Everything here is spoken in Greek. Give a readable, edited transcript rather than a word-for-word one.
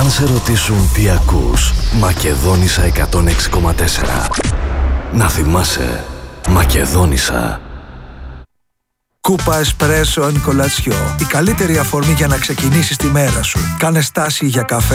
Αν σε ρωτήσουν τι ακούς, Μακεδόνισσα 106,4. Να θυμάσαι, Μακεδόνισσα. Κούπα Εσπρέσο εν κολατσιό. Η καλύτερη αφορμή για να ξεκινήσεις τη μέρα σου. Κάνε στάση για καφέ